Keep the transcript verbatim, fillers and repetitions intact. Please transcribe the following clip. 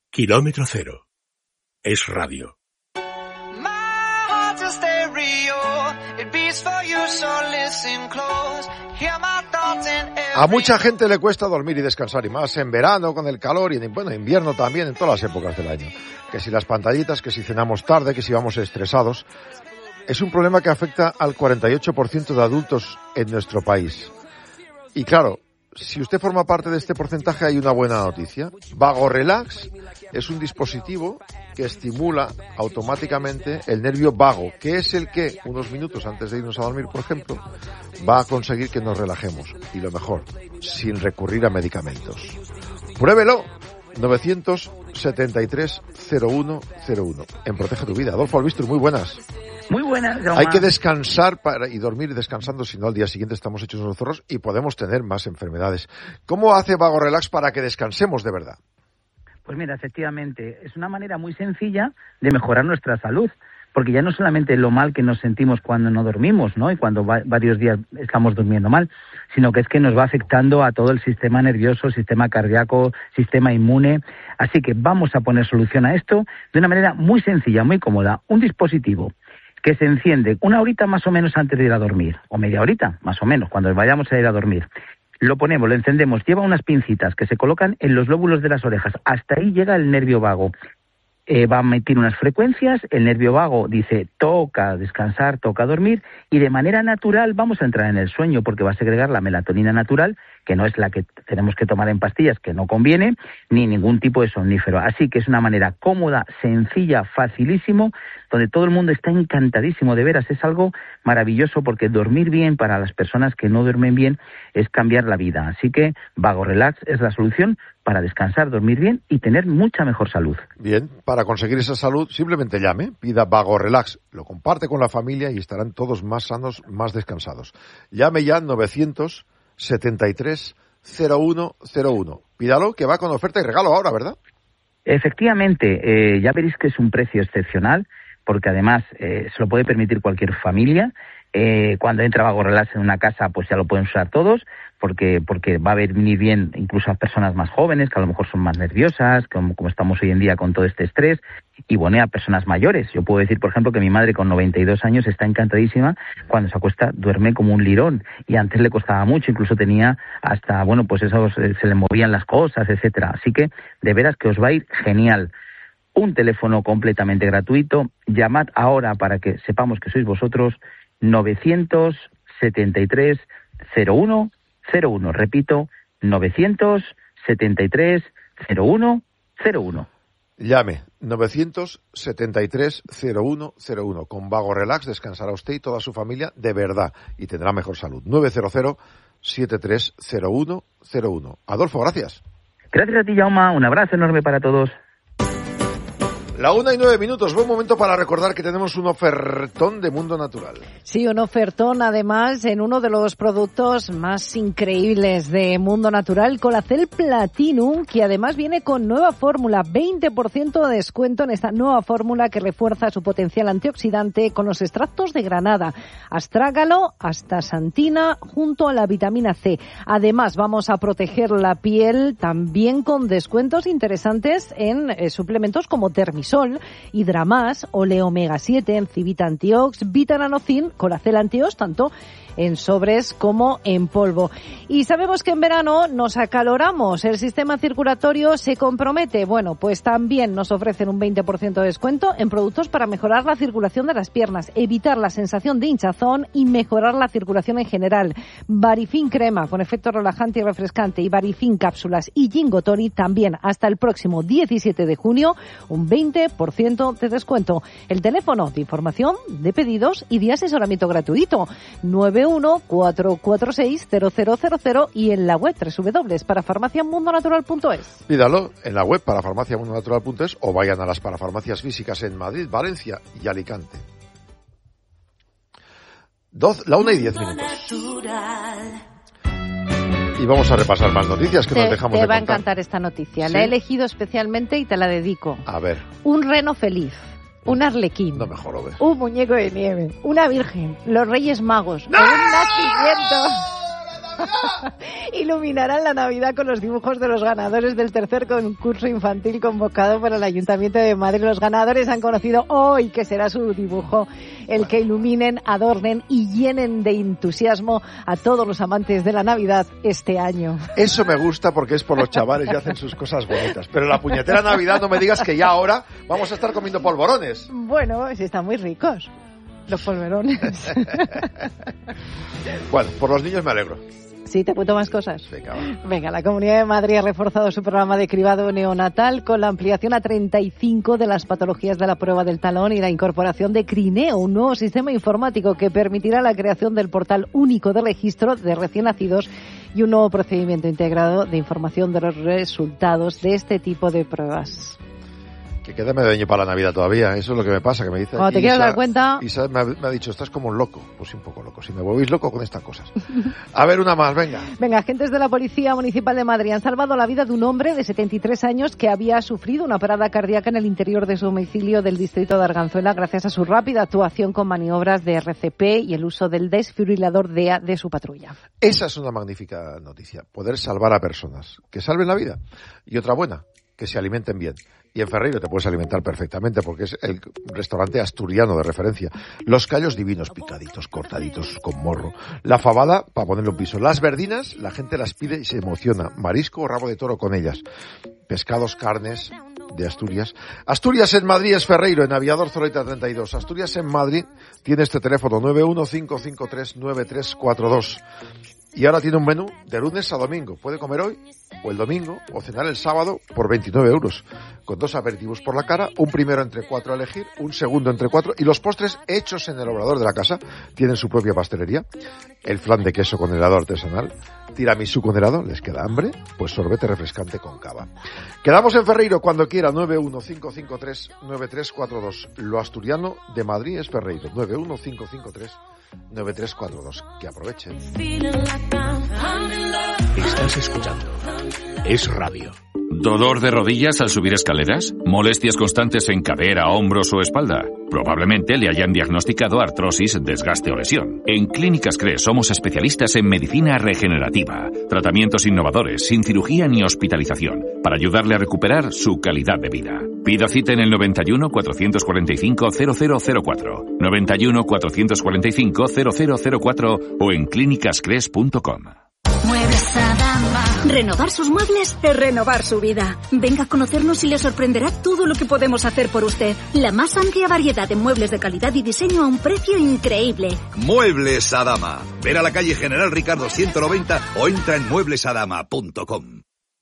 Kilómetro Cero. Es radio. A mucha gente le cuesta dormir y descansar, y más en verano con el calor y en bueno, invierno también, en todas las épocas del año. Que si las pantallitas, que si cenamos tarde, que si vamos estresados. Es un problema que afecta al cuarenta y ocho por ciento de adultos en nuestro país. Y claro, si usted forma parte de este porcentaje, hay una buena noticia. VagoRelax es un dispositivo que estimula automáticamente el nervio vago, que es el que, unos minutos antes de irnos a dormir, por ejemplo, va a conseguir que nos relajemos. Y lo mejor, sin recurrir a medicamentos. Pruébelo. novecientos setenta y tres cero uno cero uno. En Protege tu Vida. Adolfo Albistur, muy buenas. Muy buenas, Jaume. Hay que descansar para y dormir descansando, si no al día siguiente estamos hechos unos zorros y podemos tener más enfermedades. ¿Cómo hace VagoRelax para que descansemos de verdad? Pues mira, efectivamente, es una manera muy sencilla de mejorar nuestra salud, porque ya no solamente lo mal que nos sentimos cuando no dormimos, ¿no? Y cuando va, varios días estamos durmiendo mal, sino que es que nos va afectando a todo el sistema nervioso, sistema cardíaco, sistema inmune. Así que vamos a poner solución a esto de una manera muy sencilla, muy cómoda. Un dispositivo que se enciende una horita más o menos antes de ir a dormir, o media horita más o menos, cuando vayamos a ir a dormir. Lo ponemos, lo encendemos, lleva unas pincitas que se colocan en los lóbulos de las orejas. Hasta ahí llega el nervio vago. Eh, va a emitir unas frecuencias, el nervio vago dice toca descansar, toca dormir, y de manera natural vamos a entrar en el sueño porque va a segregar la melatonina natural, que no es la que tenemos que tomar en pastillas, que no conviene, ni ningún tipo de somnífero. Así que es una manera cómoda, sencilla, facilísimo, donde todo el mundo está encantadísimo, de veras, es algo maravilloso, porque dormir bien para las personas que no duermen bien es cambiar la vida. Así que VagoRelax es la solución para descansar, dormir bien y tener mucha mejor salud. Bien, para conseguir esa salud, simplemente llame, pida VagoRelax, lo comparte con la familia y estarán todos más sanos, más descansados. Llame ya novecientos setenta y tres cero uno cero uno. Pídalo, que va con oferta y regalo ahora, ¿verdad? Efectivamente, eh, ya veréis que es un precio excepcional, porque además eh, se lo puede permitir cualquier familia. Eh, cuando entra VagoRelax en una casa, pues ya lo pueden usar todos, porque porque va a venir bien incluso a personas más jóvenes, que a lo mejor son más nerviosas, como, como estamos hoy en día con todo este estrés, y bueno, a personas mayores. Yo puedo decir, por ejemplo, que mi madre con noventa y dos años está encantadísima, cuando se acuesta duerme como un lirón, y antes le costaba mucho, incluso tenía hasta, bueno, pues eso, se le movían las cosas, etcétera. Así que, de veras que os va a ir genial. Un teléfono completamente gratuito, llamad ahora para que sepamos que sois vosotros, novecientos setenta y tres cero uno cero uno. Repito, novecientos setenta y tres cero uno cero uno. Llame, novecientos setenta y tres cero uno cero uno. Con VagoRelax descansará usted y toda su familia de verdad y tendrá mejor salud. nueve cero cero siete tres cero uno cero uno. Adolfo, gracias. Gracias a ti, Jaume. Un abrazo enorme para todos. La una y nueve minutos, buen momento para recordar que tenemos un ofertón de Mundo Natural. Sí, un ofertón además en uno de los productos más increíbles de Mundo Natural, Colacel Platinum, que además viene con nueva fórmula, veinte por ciento de descuento en esta nueva fórmula que refuerza su potencial antioxidante con los extractos de granada, astrágalo, astaxantina, junto a la vitamina C. Además, vamos a proteger la piel también con descuentos interesantes en eh, suplementos como Termis Sol, Hidramas, Oleo Omega siete, Encivita Antiox, Vitananocin, Colacel Antiox, tanto en sobres como en polvo. Y sabemos que en verano nos acaloramos, el sistema circulatorio se compromete. Bueno, pues también nos ofrecen un veinte por ciento de descuento en productos para mejorar la circulación de las piernas, evitar la sensación de hinchazón y mejorar la circulación en general. Varifin crema con efecto relajante y refrescante y Varifin cápsulas y Jingo Tonic también hasta el próximo diecisiete de junio, un veinte por ciento de descuento. El teléfono de información, de pedidos y de asesoramiento gratuito, nueve uno cuatro cuatro seis cero cero cero cero y en la web doble u doble u doble u para farmacia mundo natural punto es. Pídalo en la web para farmacia mundo natural punto es o vayan a las parafarmacias físicas en Madrid, Valencia y Alicante. Doz, la una y diez minutos. Y vamos a repasar más noticias que te, nos dejamos de contar. Te va a encantar esta noticia. ¿Sí? La he elegido especialamente y te la dedico. A ver. Un reno feliz. Un arlequín, no me jorobe. Un muñeco de nieve, una virgen, los Reyes Magos, ¡no! Un nacimiento. Iluminarán la Navidad con los dibujos de los ganadores del tercer concurso infantil convocado por el Ayuntamiento de Madrid. Los ganadores han conocido hoy que será su dibujo el que iluminen, adornen y llenen de entusiasmo a todos los amantes de la Navidad este año. Eso me gusta porque es por los chavales y hacen sus cosas bonitas. Pero la puñetera Navidad, no me digas que ya ahora vamos a estar comiendo polvorones. Bueno, sí están muy ricos los polvorones. Bueno, por los niños me alegro. Sí, te cuento más cosas. Venga, Venga, la Comunidad de Madrid ha reforzado su programa de cribado neonatal con la ampliación a treinta y cinco de las patologías de la prueba del talón y la incorporación de Crineo, un nuevo sistema informático que permitirá la creación del portal único de registro de recién nacidos y un nuevo procedimiento integrado de información de los resultados de este tipo de pruebas. Que queda medio año para la Navidad todavía, eso es lo que me pasa, que me dice... Cuando te quieras dar cuenta... Isa me ha, me ha dicho, estás como un loco. Pues sí, un poco loco, si me volvéis loco con estas cosas. A ver, una más, venga. Venga, agentes de la Policía Municipal de Madrid han salvado la vida de un hombre de setenta y tres años que había sufrido una parada cardíaca en el interior de su domicilio del distrito de Arganzuela gracias a su rápida actuación con maniobras de R C P y el uso del desfibrilador D E A de su patrulla. Esa es una magnífica noticia, poder salvar a personas que salven la vida. Y otra buena, que se alimenten bien. Y en Ferreiro te puedes alimentar perfectamente porque es el restaurante asturiano de referencia. Los callos divinos, picaditos, cortaditos, con morro. La fabada, para ponerle un piso. Las verdinas, la gente las pide y se emociona. Marisco o rabo de toro con ellas. Pescados, carnes de Asturias. Asturias en Madrid es Ferreiro, en Aviador Zorrita treinta y dos. Asturias en Madrid tiene este teléfono nueve uno cinco cinco tres nueve tres cuatro dos. Y ahora tiene un menú de lunes a domingo. Puede comer hoy o el domingo o cenar el sábado por veintinueve euros. Con dos aperitivos por la cara, un primero entre cuatro a elegir, un segundo entre cuatro y los postres hechos en el obrador de la casa. Tienen su propia pastelería. El flan de queso con helado artesanal. Tiramisú con helado, ¿les queda hambre? Pues sorbete refrescante con cava. Quedamos en Ferreiro cuando quiera. nueve uno cinco cinco tres nueve tres cuatro dos. Lo asturiano de Madrid es Ferreiro. nueve uno cinco cinco tres nueve tres cuatro dos. Que aprovechen. Estás escuchando Es Radio. ¿Dolor de rodillas al subir escaleras? ¿Molestias constantes en cadera, hombros o espalda? Probablemente le hayan diagnosticado artrosis, desgaste o lesión. En Clínicas Cres somos especialistas en medicina regenerativa, tratamientos innovadores, sin cirugía ni hospitalización, para ayudarle a recuperar su calidad de vida. Pida cita en el noventa y uno cuatrocientos cuarenta y cinco cero cero cero cuatro, noventa y uno cuatrocientos cuarenta y cinco cero cero cero cuatro o en clínicas cres punto com. Muebles Adama. Renovar sus muebles es renovar su vida. Venga a conocernos y le sorprenderá todo lo que podemos hacer por usted. La más amplia variedad de muebles de calidad y diseño a un precio increíble. Muebles Adama. Ver a la calle General Ricardo ciento noventa o entra en muebles adama punto com.